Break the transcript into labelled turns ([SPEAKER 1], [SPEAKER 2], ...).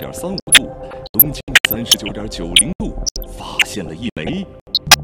[SPEAKER 1] 39.35度，东经39.90度，发现了一枚